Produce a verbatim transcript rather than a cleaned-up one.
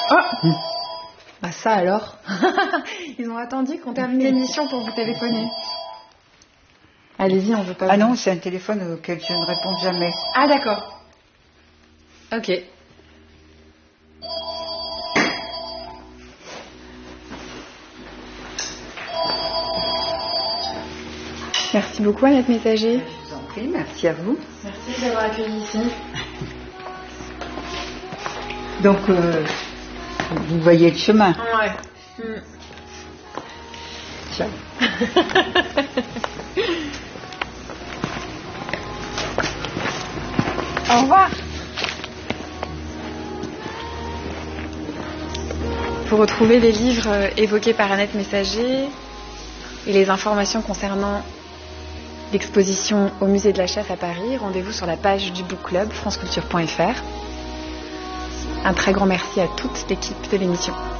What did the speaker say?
Oh Bah ça alors. Ils ont attendu qu'on termine l'émission pour vous téléphoner. Allez-y, on veut pas... Ah vous... non, c'est un téléphone auquel je ne réponds jamais. Ah d'accord. Ok. Merci beaucoup Annette Messager. Je vous en prie, merci à vous. Merci de l'avoir accueilli ici. Donc, euh, vous voyez le chemin. Ouais. Mm. Ciao. Au revoir. Pour retrouver les livres évoqués par Annette Messager et les informations concernant l'exposition au Musée de la Chasse à Paris, rendez-vous sur la page du Book Club, franceculture point f r. Un très grand merci à toute l'équipe de l'émission.